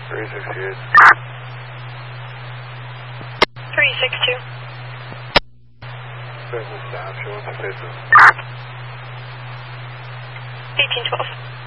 368. 362. Business staff, she wants to face us. 1812.